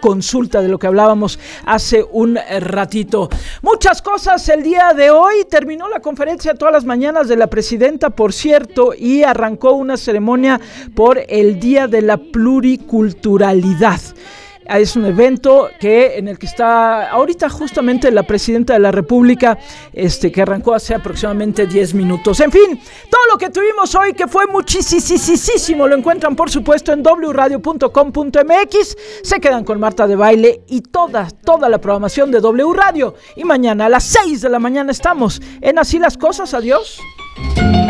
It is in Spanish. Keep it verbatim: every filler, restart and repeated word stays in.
consulta de lo que hablábamos hace un ratito. Muchas cosas el día de hoy. Terminó la conferencia todas las mañanas de la presidenta, por cierto, y arrancó una ceremonia por el Día de la Pluriculturalidad. Es un evento que en el que está ahorita justamente la presidenta de la República, este, que arrancó hace aproximadamente diez minutos. En fin, todo lo que tuvimos hoy, que fue muchísimo, lo encuentran por supuesto en doble u radio punto com punto m x. Se quedan con Marta de Baile y toda, toda la programación de W Radio. Y mañana a las seis de la mañana estamos en Así las Cosas. Adiós.